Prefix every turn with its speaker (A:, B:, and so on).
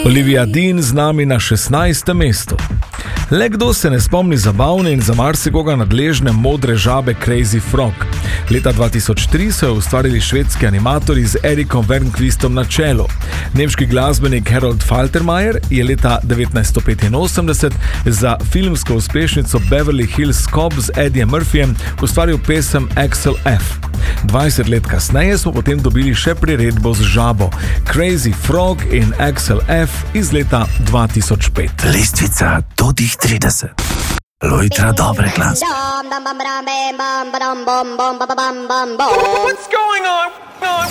A: Olivia Dean z nami na 16. mestu. Le kdo se ne spomni zabavne in za marsikoga nadležne modre žabe Crazy Frog. Leta 2003 so jo ustvarili švedski animatorji z Erikom Wernqvistom na čelu. Nemški glasbenik Harold Faltermeyer je leta 1985 za filmsko uspešnico Beverly Hills Cop z Eddijem Murphyjem ustvaril pesem Axel F. 20 let kasneje smo potem dobili še priredbo z žabo Crazy Frog in Axel F iz leta 2005.
B: Lestvica do tih 30. Lojtra dobre glasbe.
C: What's going on?